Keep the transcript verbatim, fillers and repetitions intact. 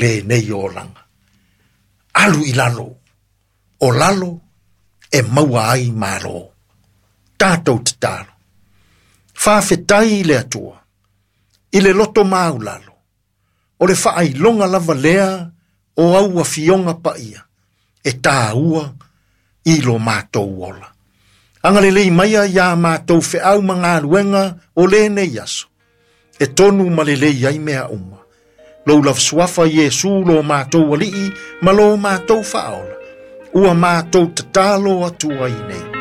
le nei o langa. Alu i lalo, o lalo e maua ai maro. Tātou te talo. Whawhetai le atua, i le loto mau lalo, o le whaai longa lava lea o aua fionga pa ia, e tā ua i lo mātou ola. Anga le lei maia ia mātou whe au mga luenga o le ne yaso, e tonu ma le lei ai mea uma. Lo laf suafa Yesu lo mātou alii, ma lo mātou whaola, ua mātou tatalo atua i nei.